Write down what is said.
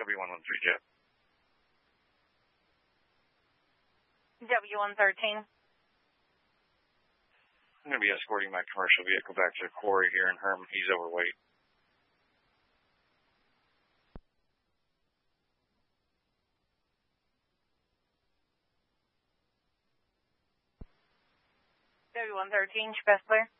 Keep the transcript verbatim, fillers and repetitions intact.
W one one three jet. W one thirteen. I'm going to be escorting my commercial vehicle back to the quarry here in Herman. He's overweight. W one thirteen, best clear.